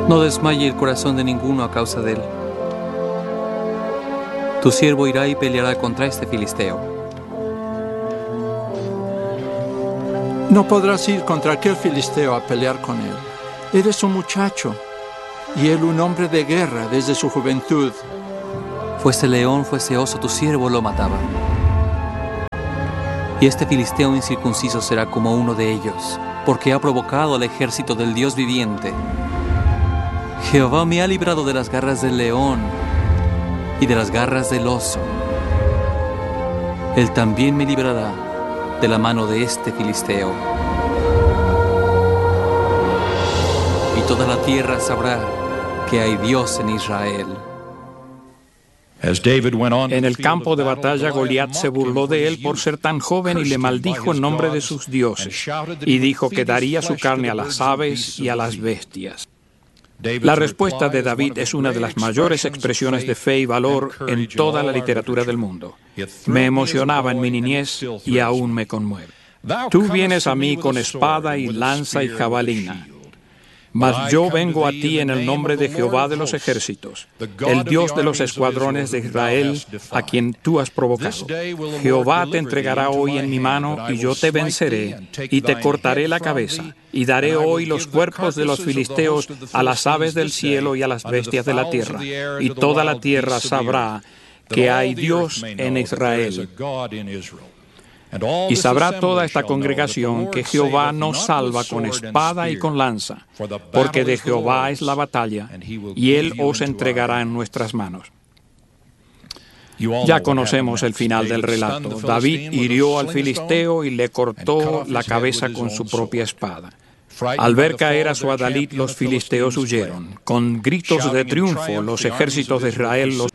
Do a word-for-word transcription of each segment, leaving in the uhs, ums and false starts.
No desmaye el corazón de ninguno a causa de él. Tu siervo irá y peleará contra este filisteo. No podrás ir contra aquel filisteo a pelear con él. Eres un muchacho, y él un hombre de guerra desde su juventud. Fuese león, fuese oso, tu siervo lo mataba. Y este filisteo incircunciso será como uno de ellos, porque ha provocado al ejército del Dios viviente. Jehová me ha librado de las garras del león y de las garras del oso. Él también me librará de la mano de este filisteo. Y toda la tierra sabrá que hay Dios en Israel. En el campo de batalla, Goliat se burló de él por ser tan joven y le maldijo en nombre de sus dioses, y dijo que daría su carne a las aves y a las bestias. La respuesta de David es una de las mayores expresiones de fe y valor en toda la literatura del mundo. Me emocionaba en mi niñez y aún me conmueve. Tú vienes a mí con espada y lanza y jabalina, mas yo vengo a ti en el nombre de Jehová de los ejércitos, el Dios de los escuadrones de Israel, a quien tú has provocado. Jehová te entregará hoy en mi mano, y yo te venceré, y te cortaré la cabeza, y daré hoy los cuerpos de los filisteos a las aves del cielo y a las bestias de la tierra, y toda la tierra sabrá que hay Dios en Israel. Y sabrá toda esta congregación que Jehová nos salva con espada y con lanza, porque de Jehová es la batalla, y Él os entregará en nuestras manos. Ya conocemos el final del relato. David hirió al filisteo y le cortó la cabeza con su propia espada. Al ver caer a su adalid, los filisteos huyeron. Con gritos de triunfo, los ejércitos de Israel los...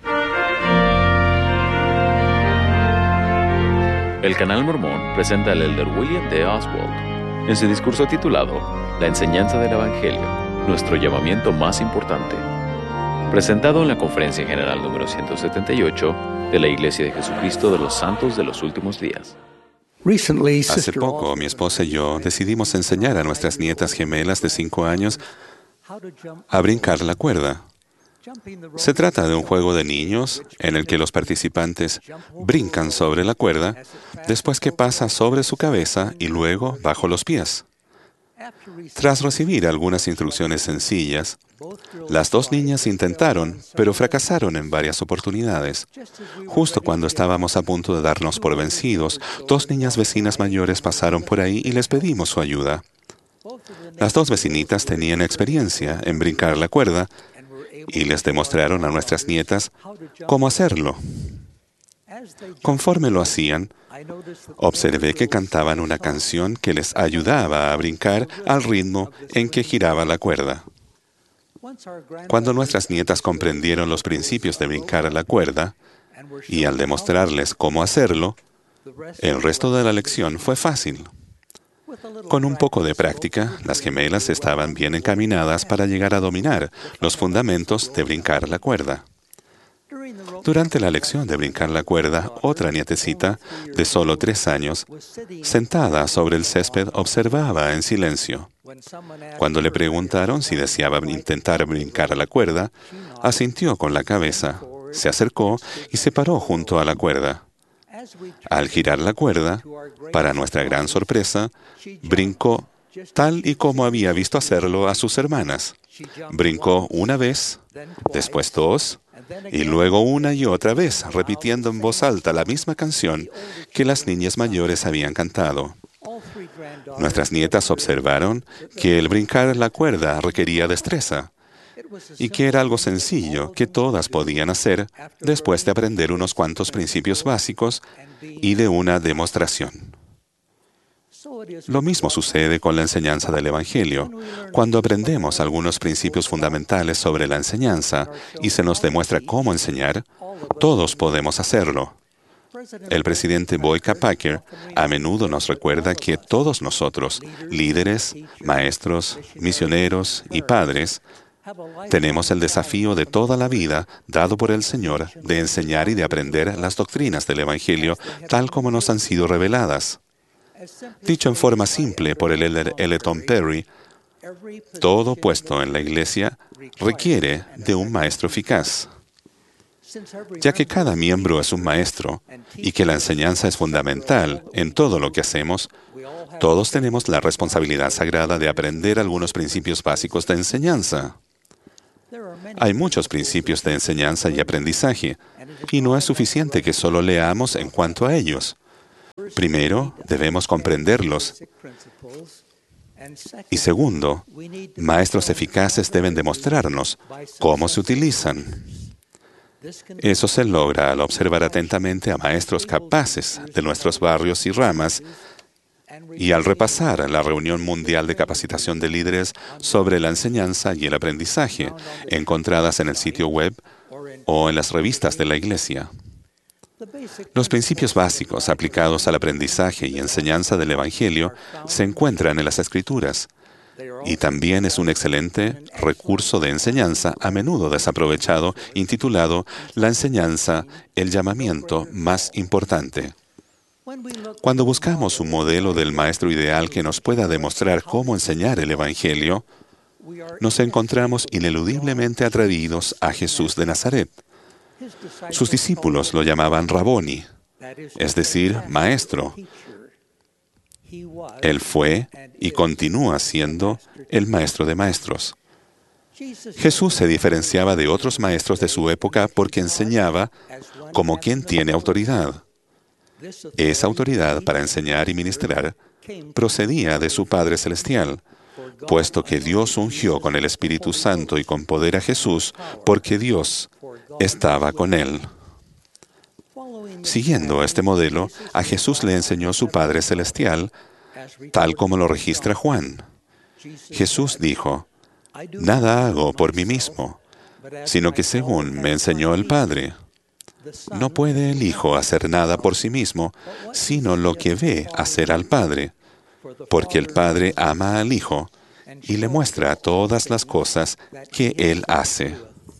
El Canal Mormón presenta al elder William D. Oswald en su discurso titulado La enseñanza del Evangelio, nuestro llamamiento más importante, presentado en la Conferencia General número ciento setenta y ocho de la Iglesia de Jesucristo de los Santos de los Últimos Días. Hace poco, mi esposa y yo decidimos enseñar a nuestras nietas gemelas de cinco años a brincar la cuerda. Se trata de un juego de niños en el que los participantes brincan sobre la cuerda, después que pasa sobre su cabeza y luego bajo los pies. Tras recibir algunas instrucciones sencillas, las dos niñas intentaron, pero fracasaron en varias oportunidades. Justo cuando estábamos a punto de darnos por vencidos, dos niñas vecinas mayores pasaron por ahí y les pedimos su ayuda. Las dos vecinitas tenían experiencia en brincar la cuerda, y les demostraron a nuestras nietas cómo hacerlo. Conforme lo hacían, observé que cantaban una canción que les ayudaba a brincar al ritmo en que giraba la cuerda. Cuando nuestras nietas comprendieron los principios de brincar la cuerda, y al demostrarles cómo hacerlo, el resto de la lección fue fácil. Con un poco de práctica, las gemelas estaban bien encaminadas para llegar a dominar los fundamentos de brincar la cuerda. Durante la lección de brincar la cuerda, otra nietecita, de solo tres años, sentada sobre el césped, observaba en silencio. Cuando le preguntaron si deseaba intentar brincar la cuerda, asintió con la cabeza, se acercó y se paró junto a la cuerda. Al girar la cuerda, para nuestra gran sorpresa, brincó tal y como había visto hacerlo a sus hermanas. Brincó una vez, después dos, y luego una y otra vez, repitiendo en voz alta la misma canción que las niñas mayores habían cantado. Nuestras nietas observaron que el brincar la cuerda requería destreza, y que era algo sencillo que todas podían hacer después de aprender unos cuantos principios básicos y de una demostración. Lo mismo sucede con la enseñanza del Evangelio. Cuando aprendemos algunos principios fundamentales sobre la enseñanza y se nos demuestra cómo enseñar, todos podemos hacerlo. El presidente Boyka Packer a menudo nos recuerda que todos nosotros, líderes, maestros, misioneros y padres, tenemos el desafío de toda la vida dado por el Señor de enseñar y de aprender las doctrinas del Evangelio tal como nos han sido reveladas. Dicho en forma simple por el elder Elton Perry, Todo puesto en la Iglesia requiere de un maestro eficaz. Ya que cada miembro es un maestro y que la enseñanza es fundamental en todo lo que hacemos, todos tenemos la responsabilidad sagrada de aprender algunos principios básicos de enseñanza. Hay muchos principios de enseñanza y aprendizaje, y no es suficiente que solo leamos en cuanto a ellos. Primero, debemos comprenderlos. Y segundo, maestros eficaces deben demostrarnos cómo se utilizan. Eso se logra al observar atentamente a maestros capaces de nuestros barrios y ramas y al repasar la reunión mundial de capacitación de líderes sobre la enseñanza y el aprendizaje, encontradas en el sitio web o en las revistas de la Iglesia. Los principios básicos aplicados al aprendizaje y enseñanza del Evangelio se encuentran en las Escrituras, y también es un excelente recurso de enseñanza a menudo desaprovechado, intitulado La enseñanza, el llamamiento más importante. Cuando buscamos un modelo del maestro ideal que nos pueda demostrar cómo enseñar el Evangelio, nos encontramos ineludiblemente atraídos a Jesús de Nazaret. Sus discípulos lo llamaban Raboni, es decir, maestro. Él fue y continúa siendo el maestro de maestros. Jesús se diferenciaba de otros maestros de su época porque enseñaba como quien tiene autoridad. Esa autoridad para enseñar y ministrar procedía de su Padre Celestial, puesto que Dios ungió con el Espíritu Santo y con poder a Jesús, porque Dios estaba con él. Siguiendo este modelo, a Jesús le enseñó su Padre Celestial, tal como lo registra Juan. Jesús dijo, «Nada hago por mí mismo, sino que según me enseñó el Padre». No puede el Hijo hacer nada por sí mismo, sino lo que ve hacer al Padre, porque el Padre ama al Hijo y le muestra todas las cosas que Él hace.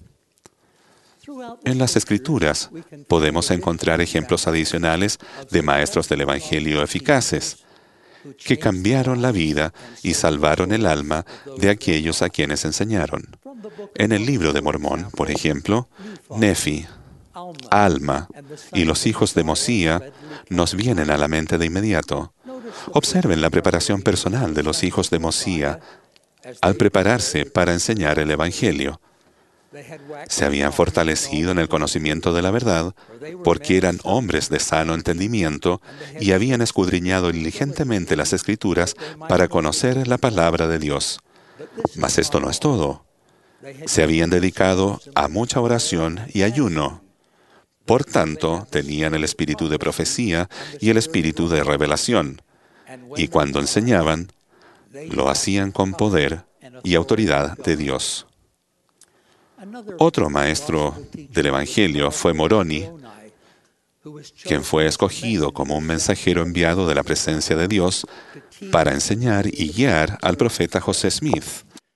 En las Escrituras podemos encontrar ejemplos adicionales de maestros del Evangelio eficaces, que cambiaron la vida y salvaron el alma de aquellos a quienes enseñaron. En el libro de Mormón, por ejemplo, Nefi, Alma y los hijos de Mosía nos vienen a la mente de inmediato. Observen la preparación personal de los hijos de Mosía al prepararse para enseñar el Evangelio. Se habían fortalecido en el conocimiento de la verdad porque eran hombres de sano entendimiento y habían escudriñado diligentemente las Escrituras para conocer la palabra de Dios. Mas esto no es todo. Se habían dedicado a mucha oración y ayuno. Por tanto, tenían el espíritu de profecía y el espíritu de revelación. Y cuando enseñaban, lo hacían con poder y autoridad de Dios. Otro maestro del Evangelio fue Moroni, quien fue escogido como un mensajero enviado de la presencia de Dios para enseñar y guiar al profeta José Smith.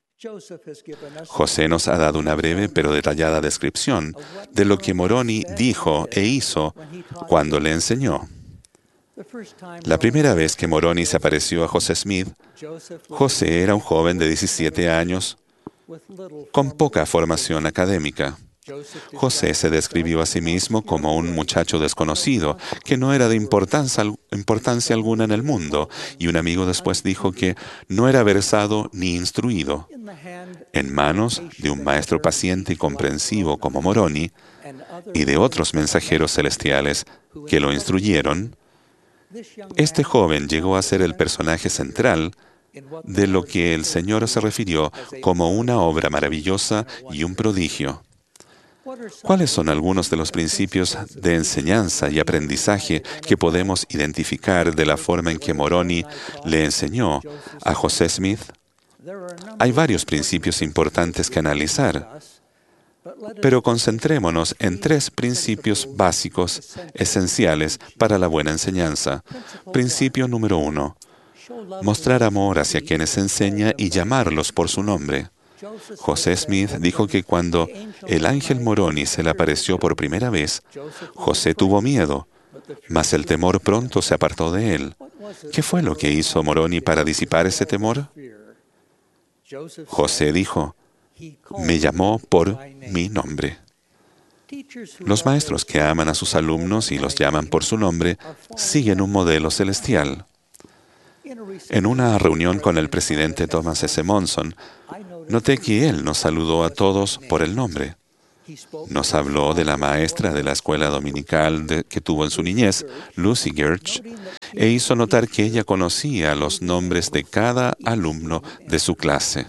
José nos ha dado una breve pero detallada descripción de lo que Moroni dijo e hizo cuando le enseñó. La primera vez que Moroni se apareció a José Smith, José era un joven de diecisiete años con poca formación académica. José se describió a sí mismo como un muchacho desconocido, que no era de importancia, importancia alguna en el mundo, y un amigo después dijo que no era versado ni instruido. En manos de un maestro paciente y comprensivo como Moroni, y de otros mensajeros celestiales que lo instruyeron, este joven llegó a ser el personaje central de lo que el Señor se refirió como una obra maravillosa y un prodigio. ¿Cuáles son algunos de los principios de enseñanza y aprendizaje que podemos identificar de la forma en que Moroni le enseñó a José Smith? Hay varios principios importantes que analizar, pero concentrémonos en tres principios básicos esenciales para la buena enseñanza. Principio número uno: mostrar amor hacia quienes enseña y llamarlos por su nombre. José Smith dijo que cuando el ángel Moroni se le apareció por primera vez, José tuvo miedo, mas el temor pronto se apartó de él. ¿Qué fue lo que hizo Moroni para disipar ese temor? José dijo, me llamó por mi nombre. Los maestros que aman a sus alumnos y los llaman por su nombre siguen un modelo celestial. En una reunión con el presidente Thomas S. Monson, noté que él nos saludó a todos por el nombre. Nos habló de la maestra de la escuela dominical de, que tuvo en su niñez, Lucy Gertz, e hizo notar que ella conocía los nombres de cada alumno de su clase.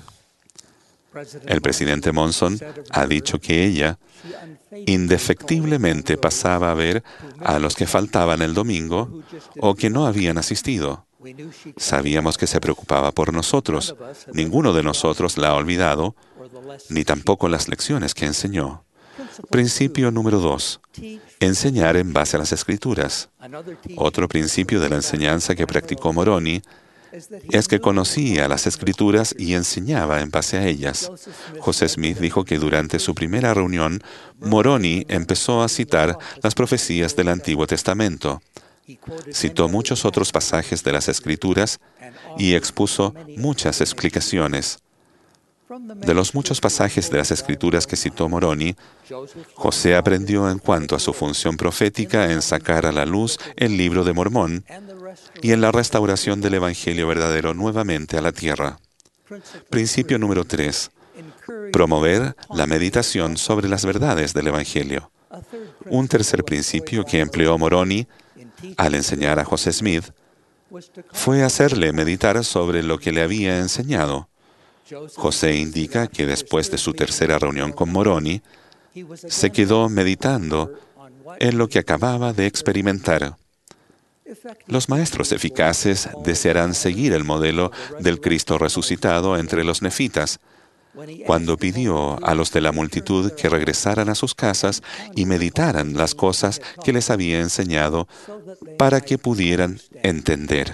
El presidente Monson ha dicho que ella indefectiblemente pasaba a ver a los que faltaban el domingo o que no habían asistido. Sabíamos que se preocupaba por nosotros. Ninguno de nosotros la ha olvidado, ni tampoco las lecciones que enseñó. Principio número dos. Enseñar en base a las Escrituras. Otro principio de la enseñanza que practicó Moroni es que conocía las Escrituras y enseñaba en base a ellas. José Smith dijo que durante su primera reunión, Moroni empezó a citar las profecías del Antiguo Testamento. Citó muchos otros pasajes de las Escrituras y expuso muchas explicaciones. De los muchos pasajes de las Escrituras que citó Moroni, José aprendió en cuanto a su función profética en sacar a la luz el Libro de Mormón y en la restauración del Evangelio verdadero nuevamente a la tierra. Principio número tres. Promover la meditación sobre las verdades del Evangelio. Un tercer principio que empleó Moroni al enseñar a José Smith fue hacerle meditar sobre lo que le había enseñado. José indica que después de su tercera reunión con Moroni, se quedó meditando en lo que acababa de experimentar. Los maestros eficaces desearán seguir el modelo del Cristo resucitado entre los nefitas, cuando pidió a los de la multitud que regresaran a sus casas y meditaran las cosas que les había enseñado para que pudieran entender.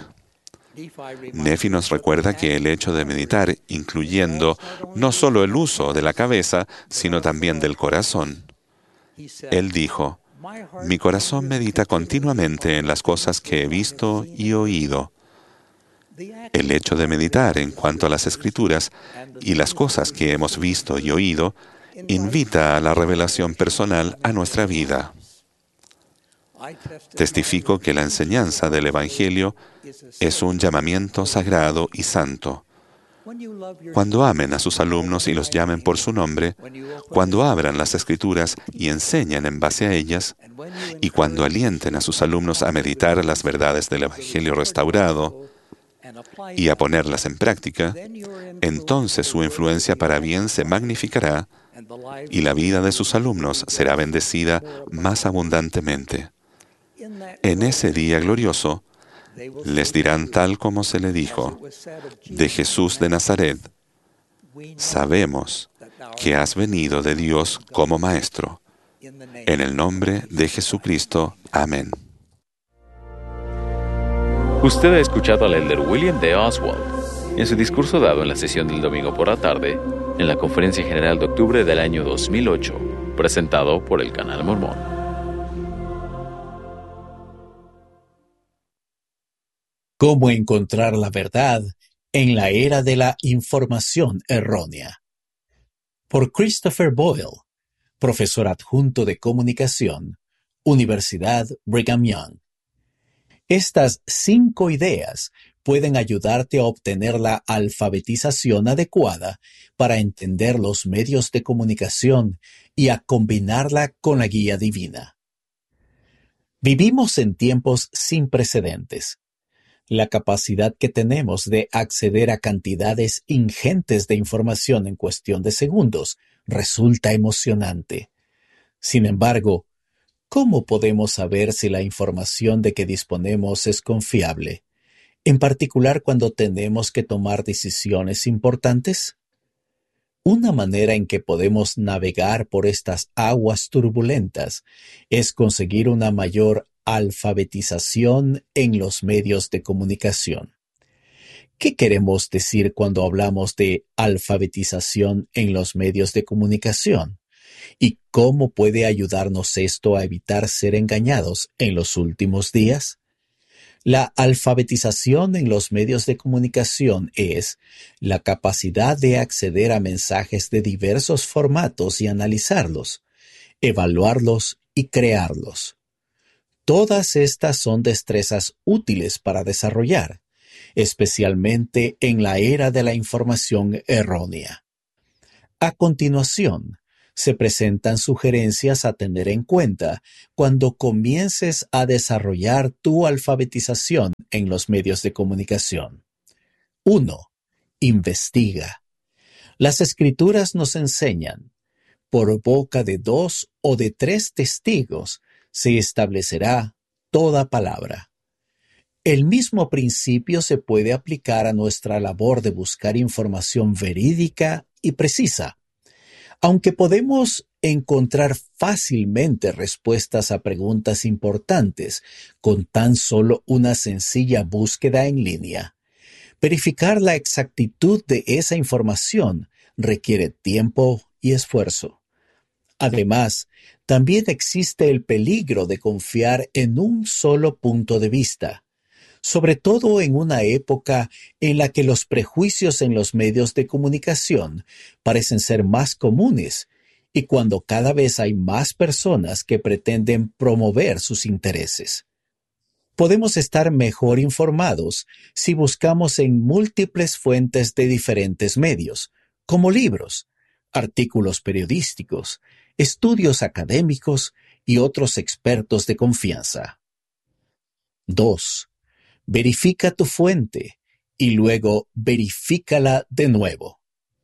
Nefi nos recuerda que el hecho de meditar, incluyendo no solo el uso de la cabeza, sino también del corazón. Él dijo, mi corazón medita continuamente en las cosas que he visto y oído. El hecho de meditar en cuanto a las Escrituras y las cosas que hemos visto y oído invita a la revelación personal a nuestra vida. Testifico que la enseñanza del Evangelio es un llamamiento sagrado y santo. Cuando amen a sus alumnos y los llamen por su nombre, cuando abran las Escrituras y enseñen en base a ellas, y cuando alienten a sus alumnos a meditar las verdades del Evangelio restaurado y a ponerlas en práctica, entonces su influencia para bien se magnificará y la vida de sus alumnos será bendecida más abundantemente. En ese día glorioso, les dirán tal como se le dijo, de Jesús de Nazaret, sabemos que has venido de Dios como Maestro. En el nombre de Jesucristo. Amén. Usted ha escuchado al elder William D. Oswald en su discurso dado en la sesión del domingo por la tarde en la Conferencia General de octubre del año dos mil ocho, presentado por el Canal Mormón. ¿Cómo encontrar la verdad en la era de la información errónea? Por Christopher Boyle, profesor adjunto de comunicación, Universidad Brigham Young. Estas cinco ideas pueden ayudarte a obtener la alfabetización adecuada para entender los medios de comunicación y a combinarla con la guía divina. Vivimos en tiempos sin precedentes. La capacidad que tenemos de acceder a cantidades ingentes de información en cuestión de segundos resulta emocionante. Sin embargo, ¿cómo podemos saber si la información de que disponemos es confiable, en particular cuando tenemos que tomar decisiones importantes? Una manera en que podemos navegar por estas aguas turbulentas es conseguir una mayor alfabetización en los medios de comunicación. ¿Qué queremos decir cuando hablamos de alfabetización en los medios de comunicación? ¿Y cómo puede ayudarnos esto a evitar ser engañados en los últimos días? La alfabetización en los medios de comunicación es la capacidad de acceder a mensajes de diversos formatos y analizarlos, evaluarlos y crearlos. Todas estas son destrezas útiles para desarrollar, especialmente en la era de la información errónea. A continuación, se presentan sugerencias a tener en cuenta cuando comiences a desarrollar tu alfabetización en los medios de comunicación. uno. Investiga. Las Escrituras nos enseñan, por boca de dos o de tres testigos se establecerá toda palabra. El mismo principio se puede aplicar a nuestra labor de buscar información verídica y precisa. Aunque podemos encontrar fácilmente respuestas a preguntas importantes con tan solo una sencilla búsqueda en línea, verificar la exactitud de esa información requiere tiempo y esfuerzo. Además, también existe el peligro de confiar en un solo punto de vista, sobre todo en una época en la que los prejuicios en los medios de comunicación parecen ser más comunes y cuando cada vez hay más personas que pretenden promover sus intereses. Podemos estar mejor informados si buscamos en múltiples fuentes de diferentes medios, como libros, artículos periodísticos, estudios académicos y otros expertos de confianza. dos. Verifica tu fuente y luego verifícala de nuevo.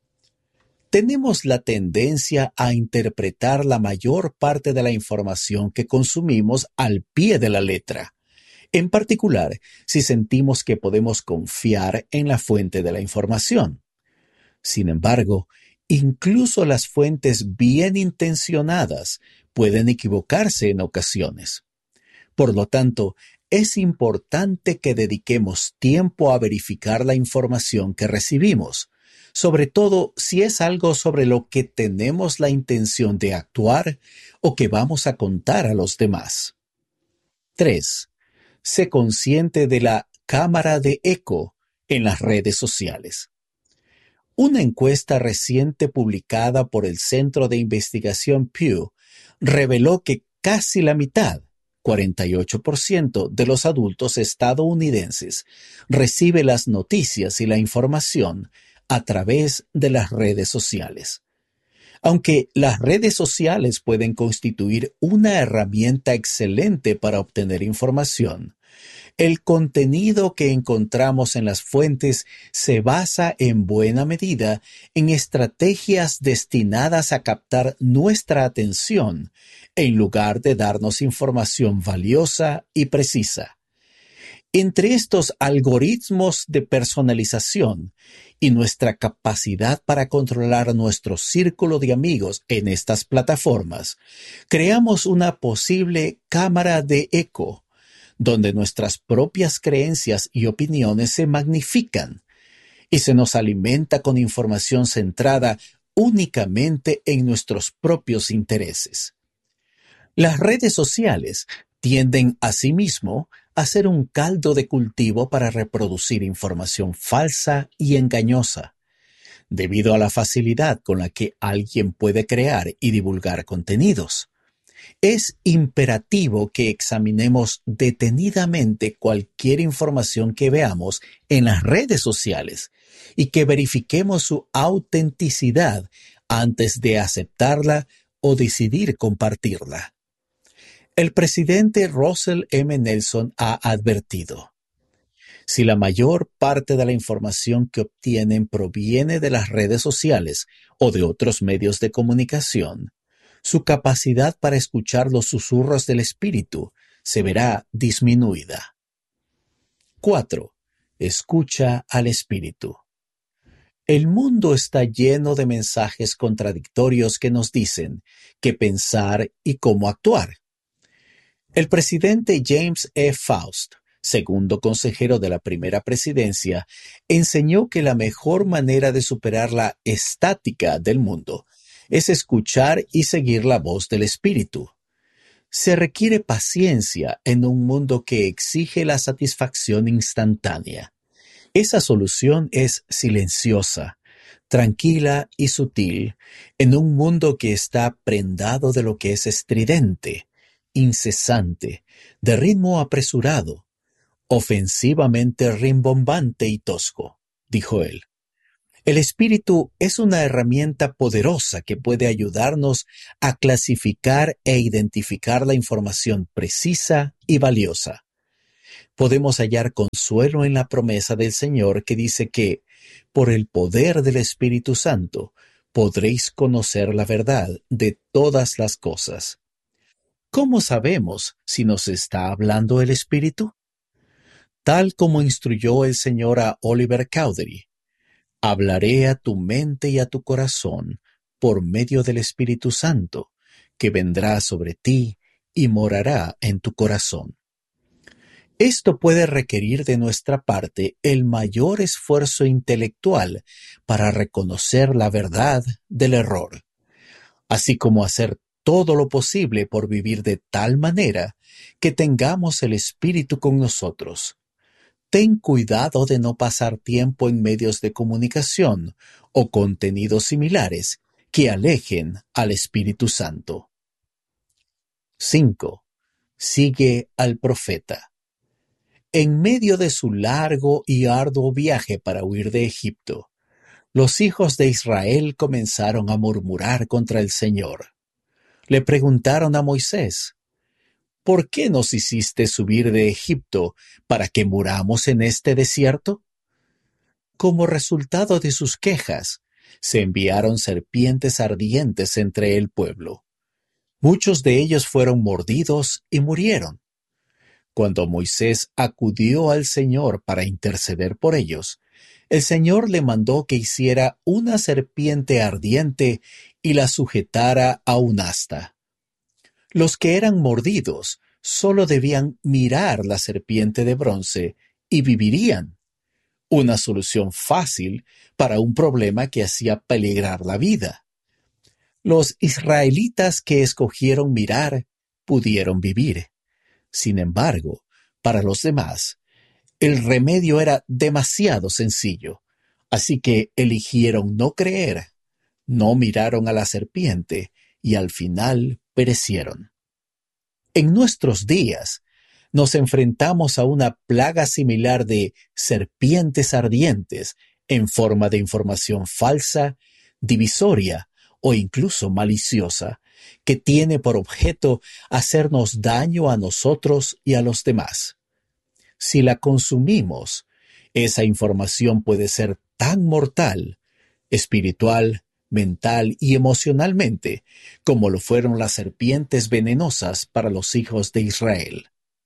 Tenemos la tendencia a interpretar la mayor parte de la información que consumimos al pie de la letra, en particular si sentimos que podemos confiar en la fuente de la información. Sin embargo, incluso las fuentes bien intencionadas pueden equivocarse en ocasiones. Por lo tanto, es importante que dediquemos tiempo a verificar la información que recibimos, sobre todo si es algo sobre lo que tenemos la intención de actuar o que vamos a contar a los demás. tres. Sé consciente de la cámara de eco en las redes sociales. Una encuesta reciente publicada por el Centro de Investigación Pew reveló que casi la mitad, cuarenta y ocho por ciento de los adultos estadounidenses recibe las noticias y la información a través de las redes sociales. Aunque las redes sociales pueden constituir una herramienta excelente para obtener información, el contenido que encontramos en las fuentes se basa en buena medida en estrategias destinadas a captar nuestra atención en lugar de darnos información valiosa y precisa. Entre estos algoritmos de personalización y nuestra capacidad para controlar nuestro círculo de amigos en estas plataformas, creamos una posible cámara de eco, donde nuestras propias creencias y opiniones se magnifican y se nos alimenta con información centrada únicamente en nuestros propios intereses. Las redes sociales tienden asimismo a ser un caldo de cultivo para reproducir información falsa y engañosa, debido a la facilidad con la que alguien puede crear y divulgar contenidos. Es imperativo que examinemos detenidamente cualquier información que veamos en las redes sociales y que verifiquemos su autenticidad antes de aceptarla o decidir compartirla. El presidente Russell M. Nelson ha advertido: si la mayor parte de la información que obtienen proviene de las redes sociales o de otros medios de comunicación, su capacidad para escuchar los susurros del espíritu se verá disminuida. cuatro. Escucha al espíritu. El mundo está lleno de mensajes contradictorios que nos dicen qué pensar y cómo actuar. El presidente James E. Faust, segundo consejero de la primera presidencia, enseñó que la mejor manera de superar la estática del mundo es escuchar y seguir la voz del espíritu. Se requiere paciencia en un mundo que exige la satisfacción instantánea. Esa solución es silenciosa, tranquila y sutil, en un mundo que está prendado de lo que es estridente, incesante, de ritmo apresurado, ofensivamente rimbombante y tosco, dijo él. El espíritu es una herramienta poderosa que puede ayudarnos a clasificar e identificar la información precisa y valiosa. Podemos hallar consuelo en la promesa del Señor que dice que, por el poder del Espíritu Santo, podréis conocer la verdad de todas las cosas. ¿Cómo sabemos si nos está hablando el Espíritu? Tal como instruyó el Señor a Oliver Cowdery, hablaré a tu mente y a tu corazón por medio del Espíritu Santo, que vendrá sobre ti y morará en tu corazón. Esto puede requerir de nuestra parte el mayor esfuerzo intelectual para reconocer la verdad del error, así como hacer todo lo posible por vivir de tal manera que tengamos el Espíritu con nosotros. Ten cuidado de no pasar tiempo en medios de comunicación o contenidos similares que alejen al Espíritu Santo. cinco. Sigue al profeta. En medio de su largo y arduo viaje para huir de Egipto, los hijos de Israel comenzaron a murmurar contra el Señor. Le preguntaron a Moisés, ¿por qué nos hiciste subir de Egipto para que muramos en este desierto? Como resultado de sus quejas, se enviaron serpientes ardientes entre el pueblo. Muchos de ellos fueron mordidos y murieron. Cuando Moisés acudió al Señor para interceder por ellos, el Señor le mandó que hiciera una serpiente ardiente y la sujetara a un asta. Los que eran mordidos solo debían mirar la serpiente de bronce y vivirían. Una solución fácil para un problema que hacía peligrar la vida. Los israelitas que escogieron mirar pudieron vivir. Sin embargo, para los demás, el remedio era demasiado sencillo, así que eligieron no creer, no miraron a la serpiente y al final perecieron. En nuestros días, nos enfrentamos a una plaga similar de serpientes ardientes en forma de información falsa, divisoria o incluso maliciosa, que tiene por objeto hacernos daño a nosotros y a los demás. Si la consumimos, esa información puede ser tan mortal, espiritual, mental y emocionalmente, como lo fueron las serpientes venenosas para los hijos de Israel.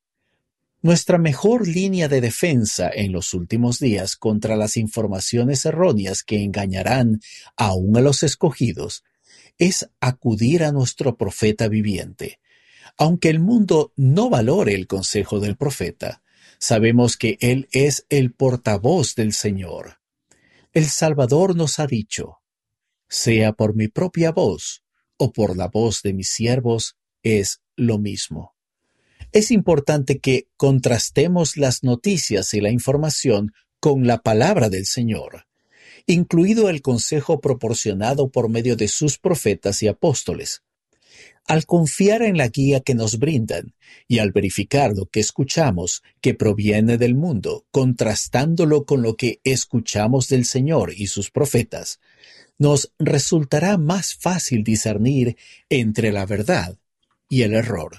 Nuestra mejor línea de defensa en los últimos días contra las informaciones erróneas que engañarán aún a los escogidos es acudir a nuestro profeta viviente. Aunque el mundo no valore el consejo del profeta, sabemos que él es el portavoz del Señor. El Salvador nos ha dicho, sea por mi propia voz o por la voz de mis siervos, es lo mismo. Es importante que contrastemos las noticias y la información con la palabra del Señor, incluido el consejo proporcionado por medio de sus profetas y apóstoles. Al confiar en la guía que nos brindan y al verificar lo que escuchamos que proviene del mundo, contrastándolo con lo que escuchamos del Señor y sus profetas, nos resultará más fácil discernir entre la verdad y el error.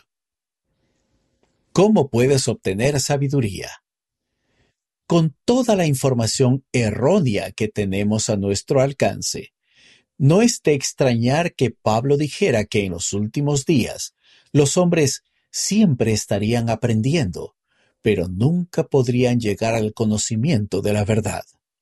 ¿Cómo puedes obtener sabiduría? Con toda la información errónea que tenemos a nuestro alcance, no es de extrañar que Pablo dijera que en los últimos días los hombres siempre estarían aprendiendo, pero nunca podrían llegar al conocimiento de la verdad.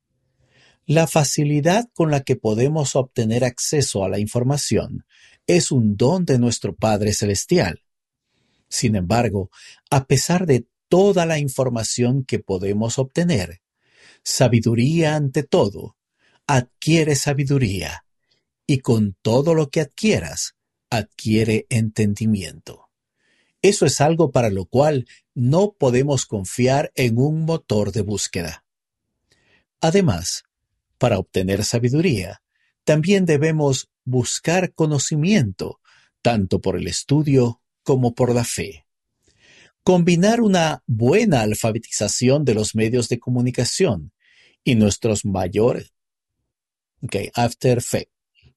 La facilidad con la que podemos obtener acceso a la información es un don de nuestro Padre Celestial. Sin embargo, a pesar de toda la información que podemos obtener, sabiduría ante todo, adquiere sabiduría, y con todo lo que adquieras, adquiere entendimiento. Eso es algo para lo cual no podemos confiar en un motor de búsqueda. Además, para obtener sabiduría, también debemos buscar conocimiento, tanto por el estudio como por la fe. Combinar una buena alfabetización de los medios de comunicación y nuestros mayores... Okay, after fe.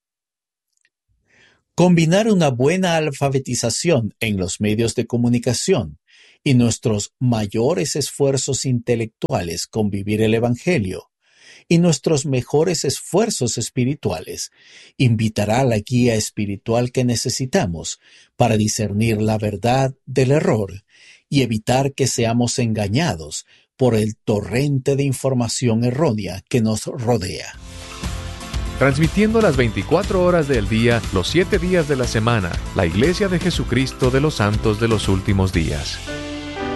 Combinar una buena alfabetización en los medios de comunicación y nuestros mayores esfuerzos intelectuales con vivir el Evangelio y nuestros mejores esfuerzos espirituales invitará a la guía espiritual que necesitamos para discernir la verdad del error y evitar que seamos engañados por el torrente de información errónea que nos rodea. Transmitiendo las veinticuatro horas del día, los siete días de la semana, la Iglesia de Jesucristo de los Santos de los Últimos Días.